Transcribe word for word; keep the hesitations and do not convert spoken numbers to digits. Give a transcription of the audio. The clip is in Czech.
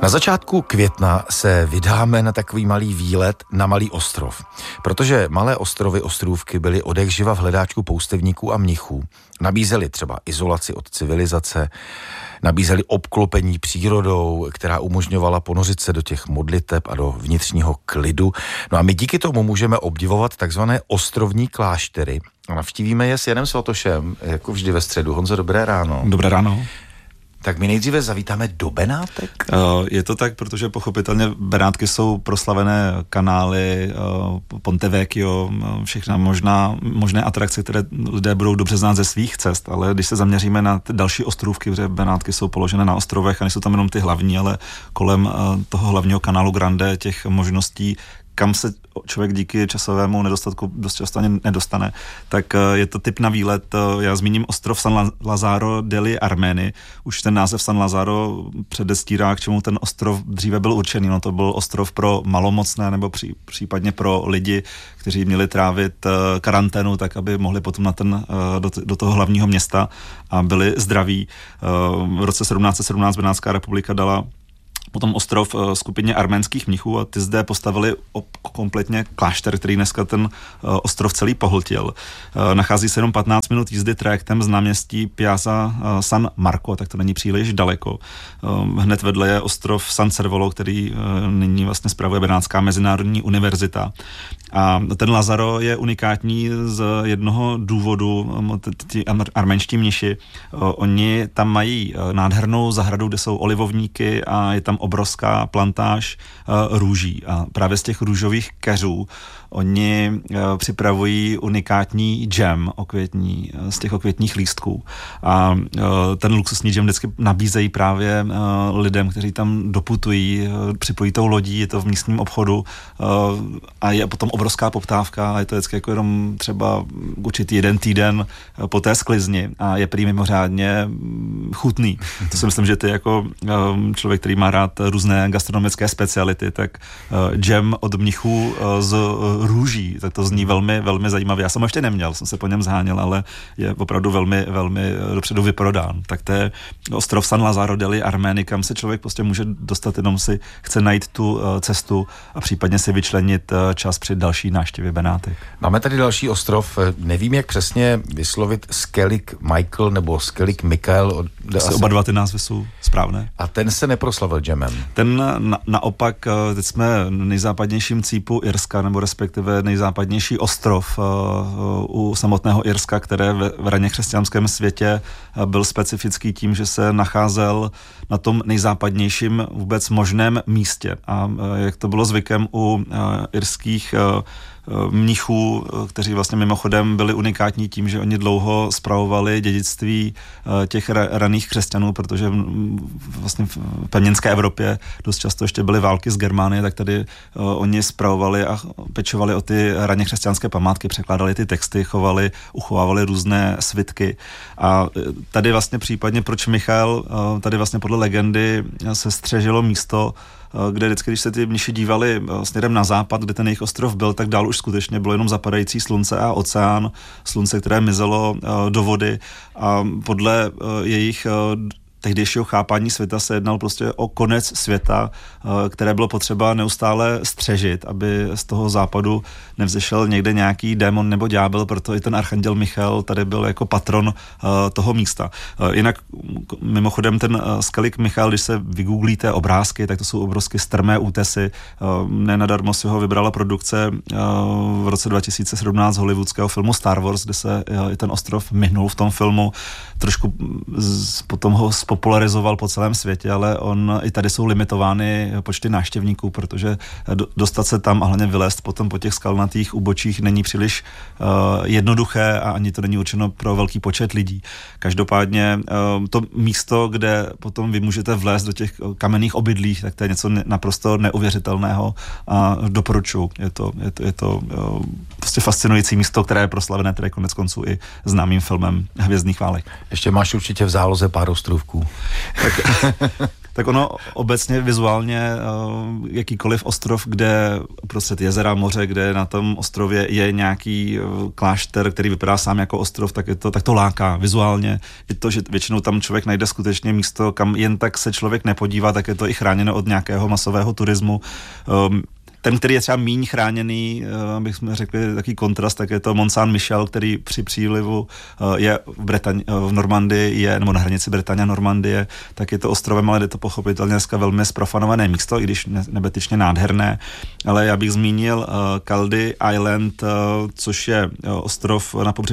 Na začátku května se vydáme na takový malý výlet na malý ostrov, protože malé ostrovy, ostrůvky byly odjakživa v hledáčku poustevníků a mnichů. Nabízeli třeba izolaci od civilizace, nabízeli obklopení přírodou, která umožňovala ponořit se do těch modliteb a do vnitřního klidu. No a my díky tomu můžeme obdivovat takzvané ostrovní kláštery. A navštívíme je s Janem Svatošem, jako vždy ve středu. Honzo, dobré ráno. Dobré ráno. Tak my nejdříve zavítáme do Benátek? Je to tak, protože pochopitelně Benátky jsou proslavené kanály, Ponte Vecchio, všechna možná, možné atrakce, které lidé budou dobře znát ze svých cest, ale když se zaměříme na ty další ostrůvky, protože Benátky jsou položené na ostrovech a nejsou tam jenom ty hlavní, ale kolem toho hlavního kanálu Grande těch možností, kam se člověk díky časovému nedostatku dost často ani nedostane, tak je to typ na výlet. Já zmíním ostrov San Lazaro delle Armeny. Už ten název San Lazaro předestírá, k čemu ten ostrov dříve byl určený. No to byl ostrov pro malomocné nebo pří, případně pro lidi, kteří měli trávit karanténu, tak aby mohli potom na ten, do, do toho hlavního města a byli zdraví. V roce sedmnáct set sedmnáct Benátská republika dala potom ostrov skupině arménských mnichů a ty zde postavili kompletně klášter, který dneska ten ostrov celý pohltil. Nachází se jenom patnáct minut jízdy trajektem z náměstí Piazza San Marco, tak to není příliš daleko. Hned vedle je ostrov San Servolo, který nyní vlastně spravuje Benátská mezinárodní univerzita. A ten Lazaro je unikátní z jednoho důvodu, ti arménští mniši. Oni tam mají nádhernou zahradu, kde jsou olivovníky a je tam obrovská plantáž uh, růží. A právě z těch růžových keřů oni uh, připravují unikátní džem okvětní, uh, z těch okvětních lístků. A uh, ten luxusní džem vždycky nabízejí právě uh, lidem, kteří tam doputují, uh, připojí tou lodí, je to v místním obchodu uh, a je potom obrovská poptávka a je to vždycky jako jenom třeba určitý jeden týden uh, po té sklizni a je prý mimořádně chutný. To si myslím, že ty jako um, člověk, který má rád různé gastronomické speciality, tak uh, džem od mnichů uh, z uh, růží, tak to zní velmi, velmi zajímavě. Já jsem ho ještě neměl, jsem se po něm zháněl, ale je opravdu velmi, velmi dopředu vyprodán. Tak to je ostrov San Lazaro delle Armeny, kam se člověk prostě může dostat, jenom si chce najít tu uh, cestu a případně si vyčlenit uh, čas při další návštěvě Benátek. Máme tady další ostrov, nevím, jak přesně vyslovit, Skellig Michael nebo Skellig Michael. Asi oba dva ty názvy jsou správné. A ten se neproslavil džemem. Ten na, naopak, teď jsme v nejzápadnějším cípu Irska, nebo respektive nejzápadnější ostrov uh, u samotného Irska, které v, v raně křesťanském světě byl specifický tím, že se nacházel na tom nejzápadnějším vůbec možném místě. A uh, jak to bylo zvykem u uh, irských uh, mnichů, kteří vlastně mimochodem byli unikátní tím, že oni dlouho spravovali dědictví těch raných křesťanů, protože vlastně v pevninské Evropě dost často ještě byly války z Germánie, tak tady oni spravovali a pečovali o ty raně křesťanské památky, překládali ty texty, chovali, uchovávali různé svitky. A tady vlastně případně proč Michal, tady vlastně podle legendy se střežilo místo, kde vždycky, když se ty mniši dívali směrem na západ, kde ten jejich ostrov byl, tak dál už skutečně bylo jenom zapadající slunce a oceán, slunce, které mizelo do vody a podle jejich tehdejšího chápání světa se jednal prostě o konec světa, které bylo potřeba neustále střežit, aby z toho západu nevzešel někde nějaký démon nebo ďábel, proto i ten archanděl Michael tady byl jako patron toho místa. Jinak mimochodem ten Skellig Michael, když se vygooglíte obrázky, tak to jsou obrovsky strmé útesy. Nenadarmo si ho vybrala produkce v roce dva tisíce sedmnáct hollywoodského filmu Star Wars, kde se i ten ostrov myhnul v tom filmu. Trošku potom ho popularizoval po celém světě, ale on i tady jsou limitovány počty návštěvníků, protože dostat se tam a hlavně vylézt potom po těch skalnatých úbočích není příliš uh, jednoduché a ani to není určeno pro velký počet lidí. Každopádně uh, to místo, kde potom vy můžete vlézt do těch kamenných obydlí, tak to je něco ne, naprosto neuvěřitelného a doporučuji. Je to, je to, je to uh, prostě fascinující místo, které je proslavené tedy konec konců i známým filmem Hvězdných válek. Ještě máš určitě v záloze pár ostrůvků. Alpů. Tak, tak ono obecně vizuálně jakýkoliv ostrov, kde prostřed jezera, moře, kde na tom ostrově je nějaký klášter, který vypadá sám jako ostrov, tak, je to, tak to láká vizuálně. Je to, že většinou tam člověk najde skutečně místo, kam jen tak se člověk nepodívá, tak je to i chráněno od nějakého masového turismu. Ten, který je třeba míň chráněný, abych jsme řekli taký kontrast, tak je to Mont Saint-Michel, který při přílivu je v, Bretaň, v Normandii, je, nebo na hranici Bretaně a Normandie, tak je to ostrovem, ale je to pochopitelně dneska velmi zprofanované místo, i když nebetyčně nádherné. Ale já bych zmínil Caldy Island, což je ostrov na pobřeží